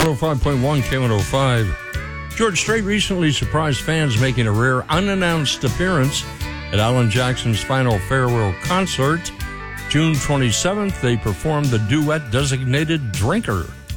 105.1 K105. George Strait recently surprised fans making a rare unannounced appearance at Alan Jackson's final farewell concert. June 27th, they performed the duet Designated Drinker.